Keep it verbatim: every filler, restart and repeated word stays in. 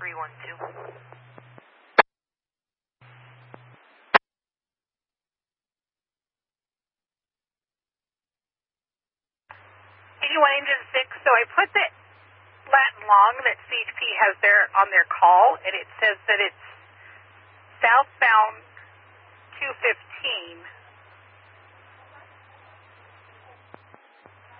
three one two. eighty-one engine six, so I put the Latin long that C H P has there on their call, and it says that it's southbound two fifteen.